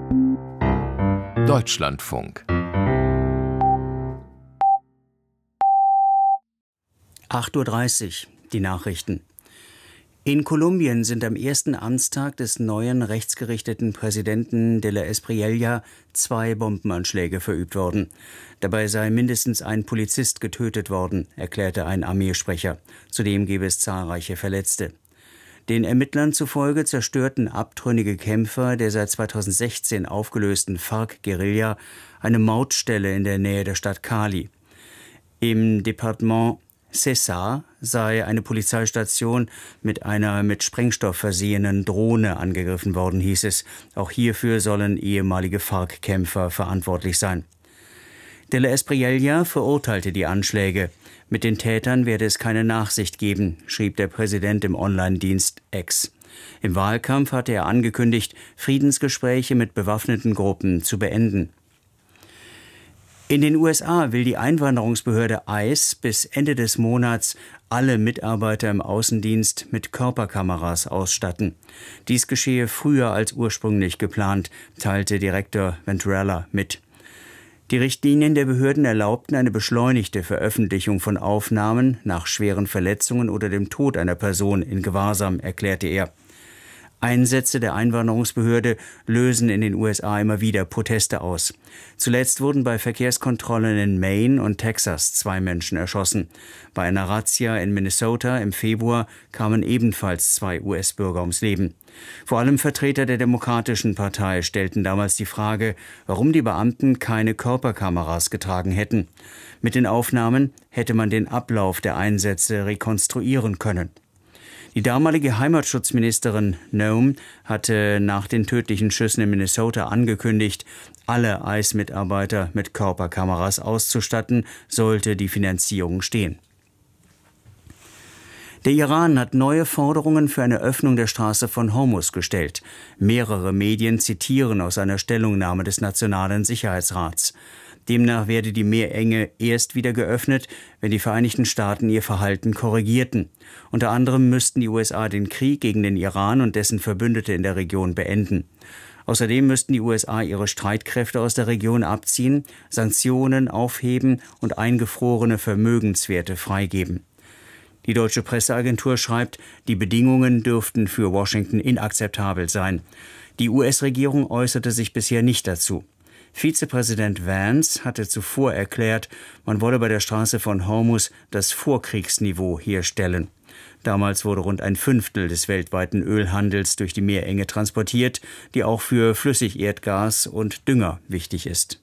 Deutschlandfunk 8:30 Uhr, die Nachrichten. In Kolumbien sind am ersten Amtstag des neuen rechtsgerichteten Präsidenten de la Espriella 2 Bombenanschläge verübt worden. Dabei sei mindestens ein Polizist getötet worden, erklärte ein Armeesprecher. Zudem gebe es zahlreiche Verletzte. Den Ermittlern zufolge zerstörten abtrünnige Kämpfer der seit 2016 aufgelösten FARC-Guerilla eine Mautstelle in der Nähe der Stadt Cali. Im Departement Cesar sei eine Polizeistation mit einer mit Sprengstoff versehenen Drohne angegriffen worden, hieß es. Auch hierfür sollen ehemalige FARC-Kämpfer verantwortlich sein. De la Espriella verurteilte die Anschläge. Mit den Tätern werde es keine Nachsicht geben, schrieb der Präsident im Online-Dienst X. Im Wahlkampf hatte er angekündigt, Friedensgespräche mit bewaffneten Gruppen zu beenden. In den USA will die Einwanderungsbehörde ICE bis Ende des Monats alle Mitarbeiter im Außendienst mit Körperkameras ausstatten. Dies geschehe früher als ursprünglich geplant, teilte Direktor Venturella mit. Die Richtlinien der Behörden erlaubten eine beschleunigte Veröffentlichung von Aufnahmen nach schweren Verletzungen oder dem Tod einer Person in Gewahrsam, erklärte er. Einsätze der Einwanderungsbehörde lösen in den USA immer wieder Proteste aus. Zuletzt wurden bei Verkehrskontrollen in Maine und Texas 2 Menschen erschossen. Bei einer Razzia in Minnesota im Februar kamen ebenfalls 2 US-Bürger ums Leben. Vor allem Vertreter der Demokratischen Partei stellten damals die Frage, warum die Beamten keine Körperkameras getragen hätten. Mit den Aufnahmen hätte man den Ablauf der Einsätze rekonstruieren können. Die damalige Heimatschutzministerin Noem hatte nach den tödlichen Schüssen in Minnesota angekündigt, alle ICE-Mitarbeiter mit Körperkameras auszustatten, sollte die Finanzierung stehen. Der Iran hat neue Forderungen für eine Öffnung der Straße von Hormuz gestellt. Mehrere Medien zitieren aus einer Stellungnahme des Nationalen Sicherheitsrats. Demnach werde die Meerenge erst wieder geöffnet, wenn die Vereinigten Staaten ihr Verhalten korrigierten. Unter anderem müssten die USA den Krieg gegen den Iran und dessen Verbündete in der Region beenden. Außerdem müssten die USA ihre Streitkräfte aus der Region abziehen, Sanktionen aufheben und eingefrorene Vermögenswerte freigeben. Die deutsche Presseagentur schreibt, die Bedingungen dürften für Washington inakzeptabel sein. Die US-Regierung äußerte sich bisher nicht dazu. Vizepräsident Vance hatte zuvor erklärt, man wolle bei der Straße von Hormuz das Vorkriegsniveau herstellen. Damals wurde rund 1/5 des weltweiten Ölhandels durch die Meerenge transportiert, die auch für Flüssigerdgas und Dünger wichtig ist.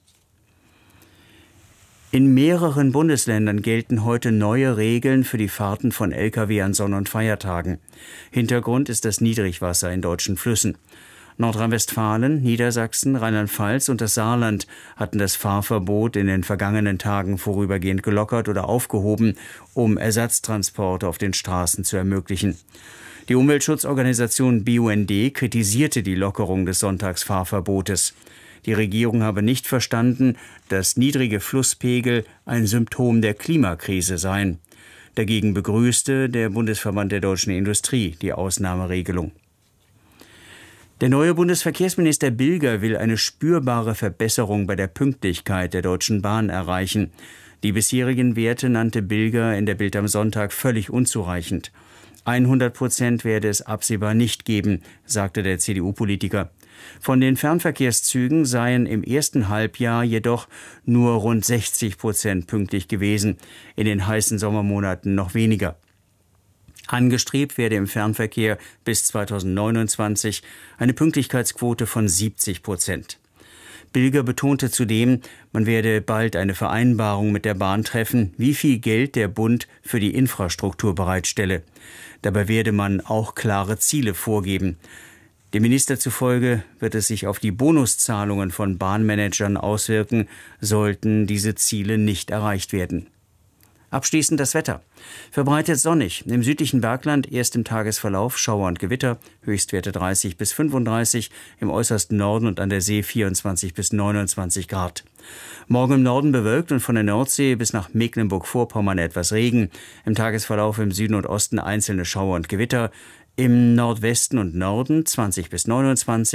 In mehreren Bundesländern gelten heute neue Regeln für die Fahrten von Lkw an Sonn- und Feiertagen. Hintergrund ist das Niedrigwasser in deutschen Flüssen. Nordrhein-Westfalen, Niedersachsen, Rheinland-Pfalz und das Saarland hatten das Fahrverbot in den vergangenen Tagen vorübergehend gelockert oder aufgehoben, um Ersatztransporte auf den Straßen zu ermöglichen. Die Umweltschutzorganisation BUND kritisierte die Lockerung des Sonntagsfahrverbotes. Die Regierung habe nicht verstanden, dass niedrige Flusspegel ein Symptom der Klimakrise seien. Dagegen begrüßte der Bundesverband der deutschen Industrie die Ausnahmeregelung. Der neue Bundesverkehrsminister Bilger will eine spürbare Verbesserung bei der Pünktlichkeit der Deutschen Bahn erreichen. Die bisherigen Werte nannte Bilger in der Bild am Sonntag völlig unzureichend. 100% werde es absehbar nicht geben, sagte der CDU-Politiker. Von den Fernverkehrszügen seien im ersten Halbjahr jedoch nur rund 60% pünktlich gewesen, in den heißen Sommermonaten noch weniger. Angestrebt werde im Fernverkehr bis 2029 eine Pünktlichkeitsquote von 70%. Bilger betonte zudem, man werde bald eine Vereinbarung mit der Bahn treffen, wie viel Geld der Bund für die Infrastruktur bereitstelle. Dabei werde man auch klare Ziele vorgeben. Dem Minister zufolge wird es sich auf die Bonuszahlungen von Bahnmanagern auswirken, sollten diese Ziele nicht erreicht werden. Abschließend das Wetter. Verbreitet sonnig. Im südlichen Bergland erst im Tagesverlauf Schauer und Gewitter. Höchstwerte 30 bis 35. Im äußersten Norden und an der See 24 bis 29 Grad. Morgen im Norden bewölkt und von der Nordsee bis nach Mecklenburg-Vorpommern etwas Regen. Im Tagesverlauf im Süden und Osten einzelne Schauer und Gewitter. Im Nordwesten und Norden 20 bis 29.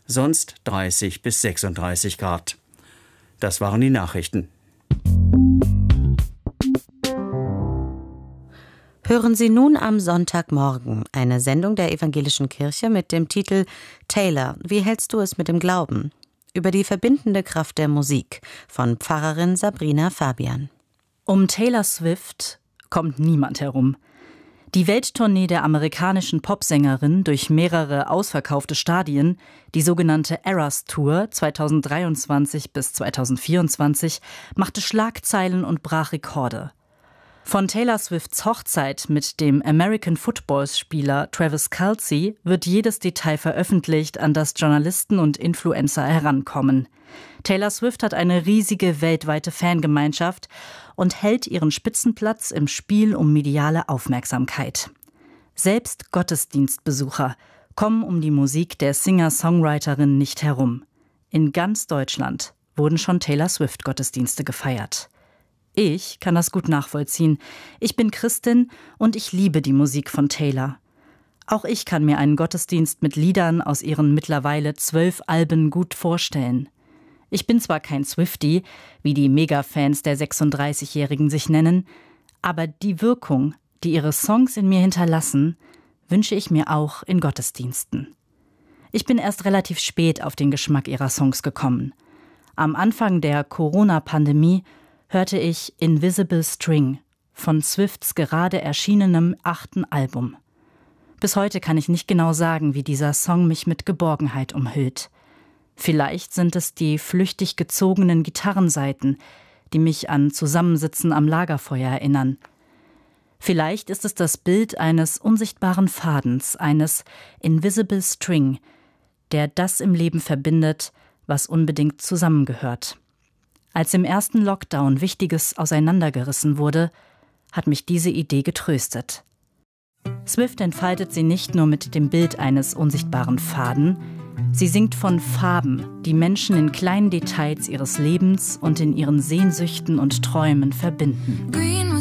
sonst 30 bis 36 Grad. Das waren die Nachrichten. Hören Sie nun am Sonntagmorgen eine Sendung der Evangelischen Kirche mit dem Titel Taylor, wie hältst du es mit dem Glauben? Über die verbindende Kraft der Musik von Pfarrerin Sabrina Fabian. Um Taylor Swift kommt niemand herum. Die Welttournee der amerikanischen Popsängerin durch mehrere ausverkaufte Stadien, die sogenannte Eras Tour 2023 bis 2024, machte Schlagzeilen und brach Rekorde. Von Taylor Swifts Hochzeit mit dem American-Football-Spieler Travis Kelce wird jedes Detail veröffentlicht, an das Journalisten und Influencer herankommen. Taylor Swift hat eine riesige weltweite Fangemeinschaft und hält ihren Spitzenplatz im Spiel um mediale Aufmerksamkeit. Selbst Gottesdienstbesucher kommen um die Musik der Singer-Songwriterin nicht herum. In ganz Deutschland wurden schon Taylor Swift-Gottesdienste gefeiert. Ich kann das gut nachvollziehen. Ich bin Christin und ich liebe die Musik von Taylor. Auch ich kann mir einen Gottesdienst mit Liedern aus ihren mittlerweile 12 Alben gut vorstellen. Ich bin zwar kein Swiftie, wie die Mega-Fans der 36-Jährigen sich nennen, aber die Wirkung, die ihre Songs in mir hinterlassen, wünsche ich mir auch in Gottesdiensten. Ich bin erst relativ spät auf den Geschmack ihrer Songs gekommen. Am Anfang der Corona-Pandemie hörte ich Invisible String von Swifts gerade erschienenem 8. Album. Bis heute kann ich nicht genau sagen, wie dieser Song mich mit Geborgenheit umhüllt. Vielleicht sind es die flüchtig gezogenen Gitarrensaiten, die mich an Zusammensitzen am Lagerfeuer erinnern. Vielleicht ist es das Bild eines unsichtbaren Fadens, eines Invisible String, der das im Leben verbindet, was unbedingt zusammengehört. Als im ersten Lockdown Wichtiges auseinandergerissen wurde, hat mich diese Idee getröstet. Swift entfaltet sie nicht nur mit dem Bild eines unsichtbaren Faden, sie singt von Farben, die Menschen in kleinen Details ihres Lebens und in ihren Sehnsüchten und Träumen verbinden.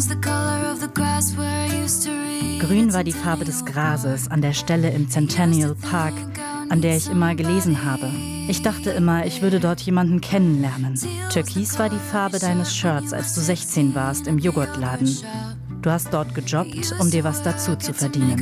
Grün war die Farbe des Grases an der Stelle im Centennial Park, an der ich immer gelesen habe. Ich dachte immer, ich würde dort jemanden kennenlernen. Türkis war die Farbe deines Shirts, als du 16 warst im Joghurtladen. Du hast dort gejobbt, um dir was dazu zu verdienen.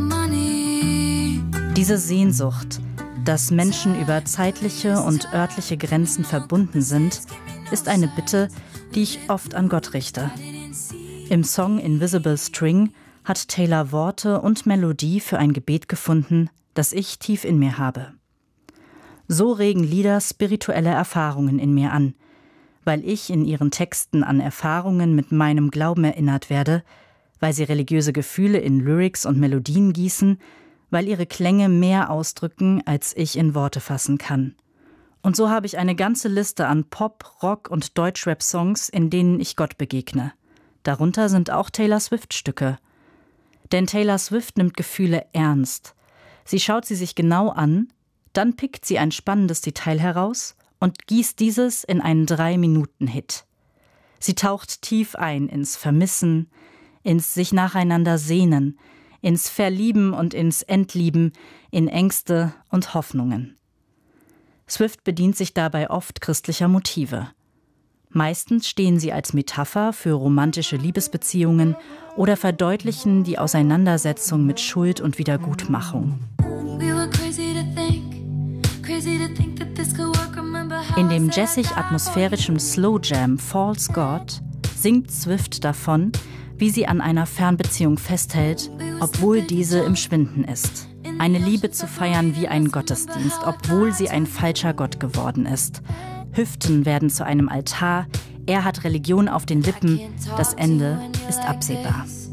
Diese Sehnsucht, dass Menschen über zeitliche und örtliche Grenzen verbunden sind, ist eine Bitte, die ich oft an Gott richte. Im Song Invisible String hat Taylor Worte und Melodie für ein Gebet gefunden, das ich tief in mir habe. So regen Lieder spirituelle Erfahrungen in mir an, weil ich in ihren Texten an Erfahrungen mit meinem Glauben erinnert werde, weil sie religiöse Gefühle in Lyrics und Melodien gießen, weil ihre Klänge mehr ausdrücken, als ich in Worte fassen kann. Und so habe ich eine ganze Liste an Pop-, Rock- und Deutschrap-Songs, in denen ich Gott begegne. Darunter sind auch Taylor Swift-Stücke. Denn Taylor Swift nimmt Gefühle ernst. Sie schaut sie sich genau an, dann pickt sie ein spannendes Detail heraus und gießt dieses in einen 3-Minuten-Hit. Sie taucht tief ein ins Vermissen, ins sich nacheinander sehnen, ins Verlieben und ins Entlieben, in Ängste und Hoffnungen. Swift bedient sich dabei oft christlicher Motive. Meistens stehen sie als Metapher für romantische Liebesbeziehungen oder verdeutlichen die Auseinandersetzung mit Schuld und Wiedergutmachung. In dem jazzig-atmosphärischen Slow Jam False God singt Swift davon, wie sie an einer Fernbeziehung festhält, obwohl diese im Schwinden ist. Eine Liebe zu feiern wie ein Gottesdienst, obwohl sie ein falscher Gott geworden ist. Hüften werden zu einem Altar, er hat Religion auf den Lippen, das Ende ist absehbar.